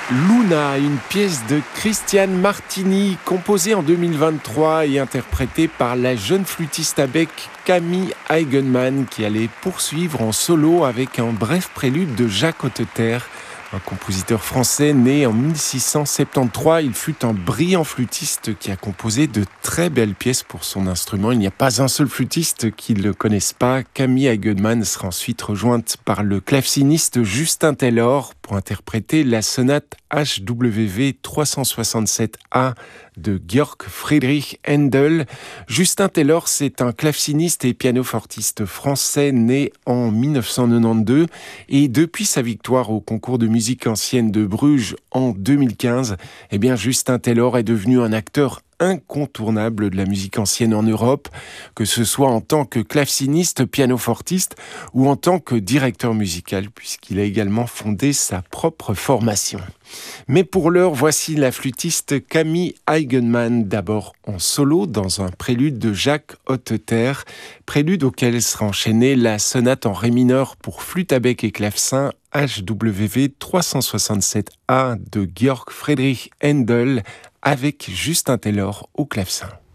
Luna, une pièce de Christian Martini, composée en 2023 et interprétée par la jeune flûtiste à bec Camille Eigenmann, qui allait poursuivre en solo avec un bref prélude de Jacques Hotteterre, un compositeur français né en 1673. Il fut un brillant flûtiste qui a composé de très belles pièces pour son instrument. Il n'y a pas un seul flûtiste qui ne le connaisse pas. Camille Eigenmann sera ensuite rejointe par le claveciniste Justin Taylor pour interpréter la sonate HWV 367A de Georg Friedrich Händel. Justin Taylor, c'est un claveciniste et pianofortiste français né en 1992 et depuis sa victoire au concours de musique ancienne de Bruges en 2015, Justin Taylor est devenu un acteur incontournable de la musique ancienne en Europe, que ce soit en tant que claveciniste, pianofortiste ou en tant que directeur musical, puisqu'il a également fondé sa propre formation. Mais pour l'heure, voici la flûtiste Camille Eigenmann, d'abord en solo dans un prélude de Jacques Hotteterre, prélude auquel sera enchaînée la sonate en ré mineur pour flûte à bec et clavecin HWV 367A de Georg Friedrich Händel avec Justin Taylor au clavecin.